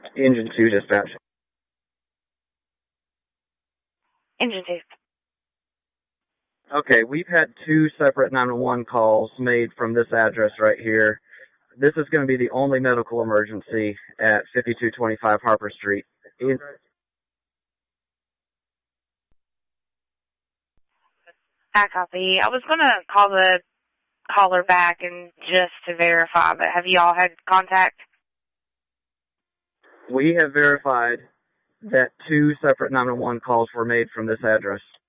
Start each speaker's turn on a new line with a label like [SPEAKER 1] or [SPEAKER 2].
[SPEAKER 1] Engine 2 dispatch.
[SPEAKER 2] Engine 2.
[SPEAKER 1] Okay, we've had 2 separate 911 calls made from this address right here. This is going to be the only medical emergency at 5225 Harper Street.
[SPEAKER 2] I copy. I was going to call the caller back and just to verify, but have you all had contact?
[SPEAKER 1] We have verified that 2 separate 911 calls were made from this address.